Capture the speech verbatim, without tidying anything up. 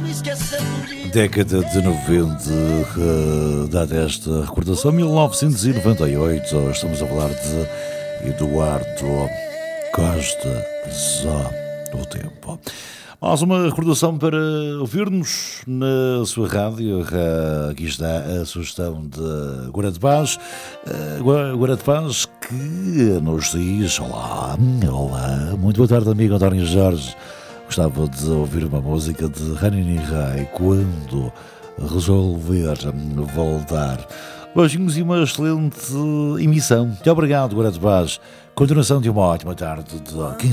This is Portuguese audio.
Década de noventa, uh, dada esta recordação, mil novecentos e noventa e oito, estamos a falar de Eduardo Costa, Só o Tempo. Mais uma recordação para ouvir-nos na sua rádio. Aqui está a sugestão de Guarda de Paz. Guarda de Paz que nos diz: olá, olá, muito boa tarde, amigo António Jorge. Gostava de ouvir uma música de Rani Nihai quando resolver voltar. Beijinhos e uma excelente emissão. Muito obrigado, Guarda de Paz. Continuação de uma ótima tarde de